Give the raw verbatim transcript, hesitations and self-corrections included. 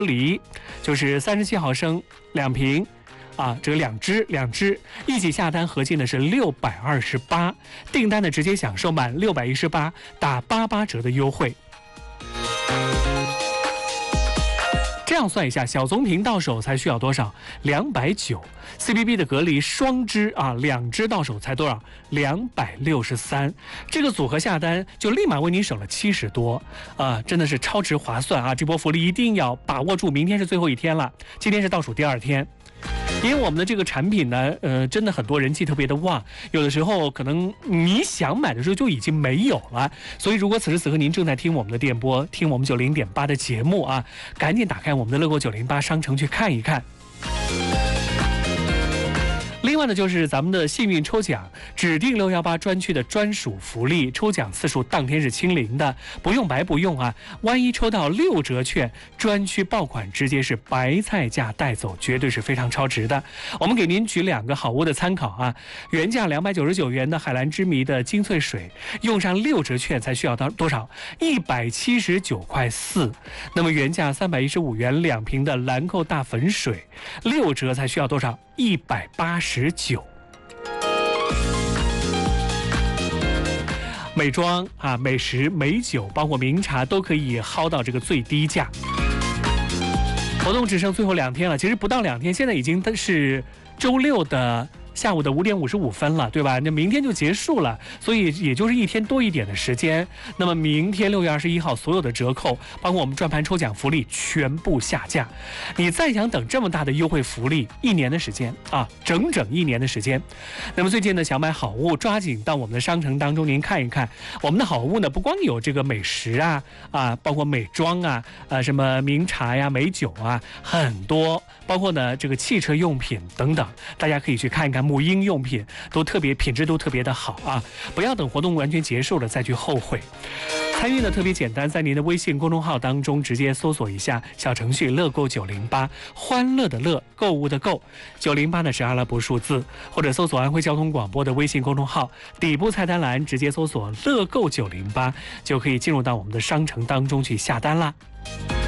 梨，就是三十七毫升两瓶。啊，这个两支两支一起下单，合计呢是六百二十八，订单呢直接享受满六百一十八打八八折的优惠。这样算一下，小棕瓶到手才需要多少？两百九。C B B 的隔离双支啊，两支到手才多少？两百六十三。这个组合下单就立马为你省了七十多啊，真的是超值划算啊！这波福利一定要把握住，明天是最后一天了，今天是倒数第二天。因为我们的这个产品呢，呃，真的很多人气特别的旺，有的时候可能你想买的时候就已经没有了，所以如果此时此刻您正在听我们的电波，听我们九零点八的节目啊，赶紧打开我们的乐购九零八商城去看一看。另外呢，就是咱们的幸运抽奖，指定六一八专区的专属福利，抽奖次数当天是清零的，不用白不用啊！万一抽到六折券，专区爆款直接是白菜价带走，绝对是非常超值的。我们给您举两个好物的参考啊，原价两百九十九元的海蓝之谜的精粹水，用上六折券才需要到多少？一百七十九块四。那么原价三百一十五元两瓶的兰蔻大粉水，六折才需要多少？一百八十九。美妆啊、美食、美酒，包括名茶，都可以薅到这个最低价。活动只剩最后两天了，其实不到两天，现在已经是周六的下午的五点五十五分了，对吧？那明天就结束了，所以也就是一天多一点的时间。那么明天六月二十一号，所有的折扣，包括我们转盘抽奖福利，全部下架。你再想等这么大的优惠福利，一年的时间啊，整整一年的时间。那么最近呢，想买好物，抓紧到我们的商城当中，您看一看我们的好物呢，不光有这个美食啊啊，包括美妆啊，呃，什么名茶呀、美酒啊，很多，包括呢这个汽车用品等等，大家可以去看一看。母婴用品都特别品质都特别的好啊，不要等活动完全结束了再去后悔。参与呢特别简单，在您的微信公众号当中直接搜索一下小程序乐购九零八，欢乐的乐，购物的购，九零八呢是阿拉伯数字，或者搜索安徽交通广播的微信公众号，底部菜单栏直接搜索乐购九零八，就可以进入到我们的商城当中去下单啦。